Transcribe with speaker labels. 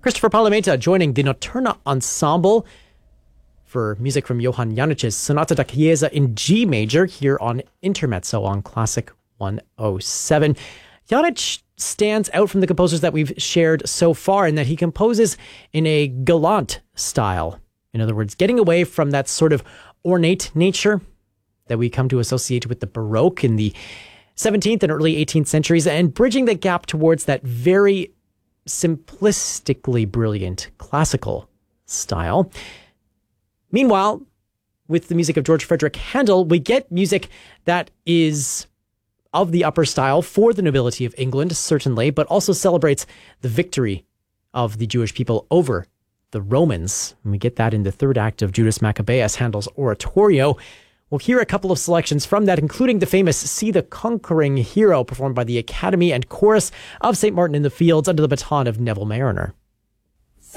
Speaker 1: Christopher Palameta joining the Notturna Ensemble for music from Johann Janic's Sonata da Chiesa in G major here on Intermezzo on Classic 107. Janic stands out from the composers that we've shared so far in that he composes in a galant style. In other words, getting away from that sort of ornate nature that we come to associate with the Baroque in the 17th and early 18th centuries, and bridging the gap towards that very simplistically brilliant classical style. Meanwhile, with the music of George Frederick Handel, we get music that is of the upper style for the nobility of England, certainly, but also celebrates the victory of the Jewish people over the Romans. And we get that in the third act of Judas Maccabeus, Handel's oratorio. We'll hear a couple of selections from that, including the famous See the Conquering Hero, performed by the Academy and Chorus of St. Martin in the Fields under the baton of Neville Mariner.